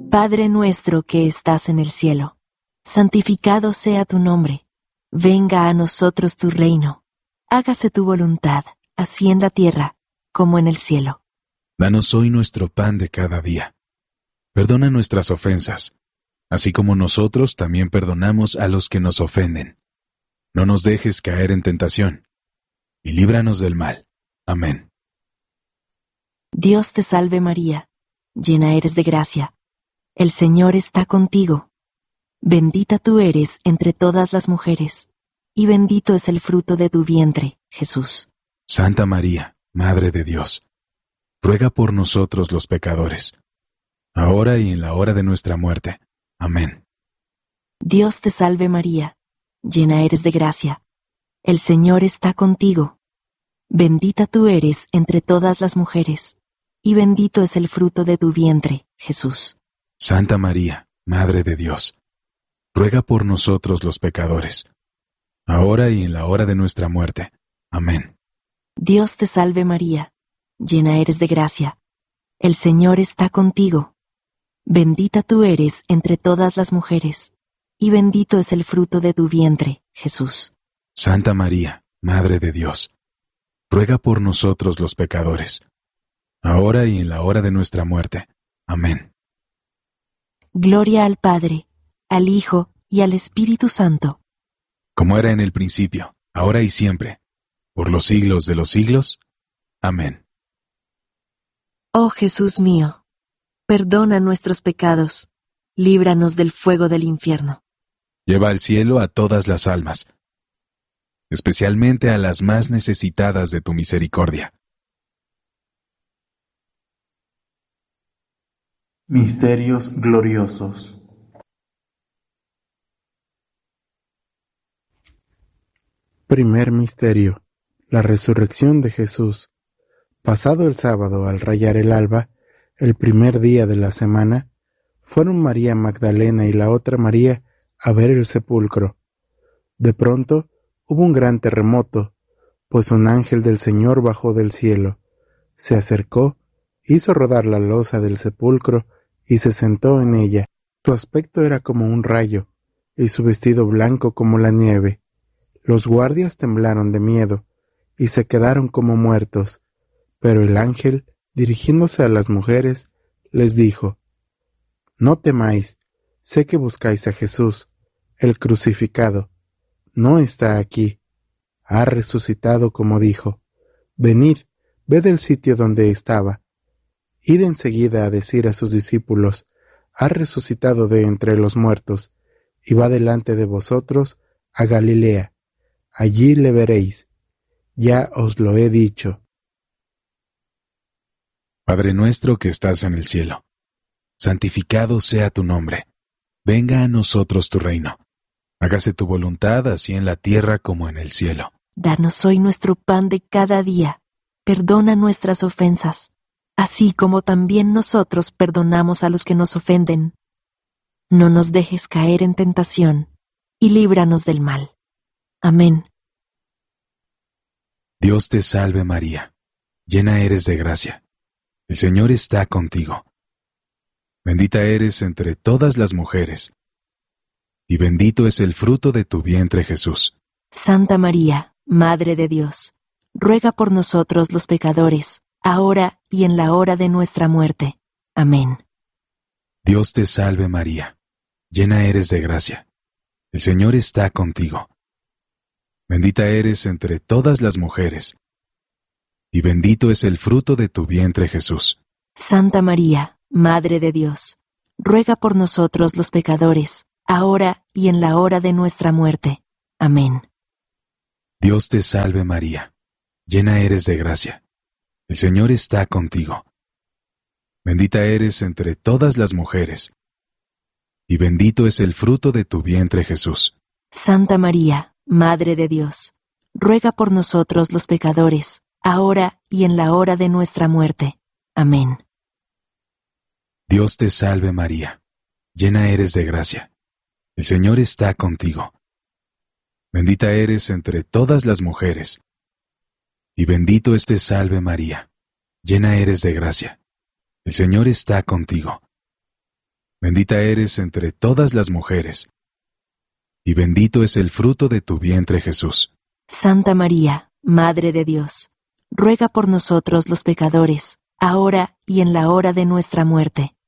Padre nuestro que estás en el cielo, santificado sea tu nombre. Venga a nosotros tu reino. Hágase tu voluntad, así en la tierra como en el cielo. Danos hoy nuestro pan de cada día. Perdona nuestras ofensas, así como nosotros también perdonamos a los que nos ofenden. No nos dejes caer en tentación, y líbranos del mal. Amén. Dios te salve María, llena eres de gracia. El Señor está contigo. Bendita tú eres entre todas las mujeres, y bendito es el fruto de tu vientre, Jesús. Santa María, Madre de Dios, ruega por nosotros los pecadores, ahora y en la hora de nuestra muerte. Amén. Dios te salve María, llena eres de gracia. El Señor está contigo. Bendita tú eres entre todas las mujeres, y bendito es el fruto de tu vientre, Jesús. Santa María, Madre de Dios, ruega por nosotros los pecadores, ahora y en la hora de nuestra muerte. Amén. Dios te salve María, llena eres de gracia. El Señor está contigo. Bendita tú eres entre todas las mujeres, y bendito es el fruto de tu vientre, Jesús. Santa María, Madre de Dios, ruega por nosotros los pecadores, ahora y en la hora de nuestra muerte. Amén. Gloria al Padre, al Hijo y al Espíritu Santo. Como era en el principio, ahora y siempre, por los siglos de los siglos. Amén. Oh Jesús mío, perdona nuestros pecados, líbranos del fuego del infierno. Lleva al cielo a todas las almas, especialmente a las más necesitadas de tu misericordia. Misterios gloriosos. Primer misterio: la resurrección de Jesús. Pasado el sábado, al rayar el alba, el primer día de la semana, fueron María Magdalena y la otra María a ver el sepulcro. De pronto hubo un gran terremoto, pues un ángel del Señor bajó del cielo, se acercó, hizo rodar la losa del sepulcro y se sentó en ella. Su aspecto era como un rayo, y su vestido blanco como la nieve. Los guardias temblaron de miedo, y se quedaron como muertos. Pero el ángel, dirigiéndose a las mujeres, les dijo: «No temáis, sé que buscáis a Jesús, el crucificado. No está aquí. Ha resucitado como dijo. Venid, ved el sitio donde estaba. Id enseguida a decir a sus discípulos: ha resucitado de entre los muertos, y va delante de vosotros a Galilea. Allí le veréis. Ya os lo he dicho». Padre nuestro que estás en el cielo, santificado sea tu nombre. Venga a nosotros tu reino. Hágase tu voluntad así en la tierra como en el cielo. Danos hoy nuestro pan de cada día. Perdona nuestras ofensas, así como también nosotros perdonamos a los que nos ofenden. No nos dejes caer en tentación, y líbranos del mal. Amén. Dios te salve María, llena eres de gracia. El Señor está contigo. Bendita eres entre todas las mujeres, y bendito es el fruto de tu vientre Jesús. Santa María, Madre de Dios, ruega por nosotros los pecadores, ahora y en la hora de nuestra muerte. Amén. Dios te salve María, llena eres de gracia. El Señor está contigo. Bendita eres entre todas las mujeres, y bendito es el fruto de tu vientre Jesús. Santa María, Madre de Dios, ruega por nosotros los pecadores, ahora y en la hora de nuestra muerte. Amén. Dios te salve María, llena eres de gracia. El Señor está contigo. Bendita eres entre todas las mujeres, y bendito es el fruto de tu vientre Jesús. Santa María, Madre de Dios, ruega por nosotros los pecadores, ahora y en la hora de nuestra muerte. Amén. Dios te salve María, llena eres de gracia. El Señor está contigo. Bendita eres entre todas las mujeres, y bendito es te salve María, llena eres de gracia. El Señor está contigo. Bendita eres entre todas las mujeres, y bendito es el fruto de tu vientre, Jesús. Santa María, Madre de Dios, ruega por nosotros los pecadores, ahora y en la hora de nuestra muerte.